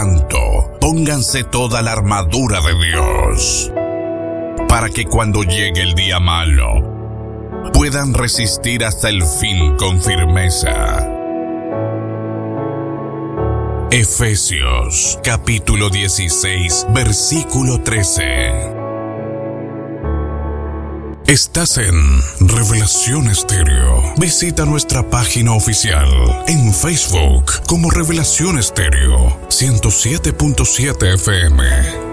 tanto, pónganse toda la armadura de Dios, para que cuando llegue el día malo, puedan resistir hasta el fin con firmeza. Efesios, capítulo 16, versículo 13. Estás en Revelación Estéreo. Visita nuestra página oficial en Facebook como Revelación Estéreo 107.7 FM.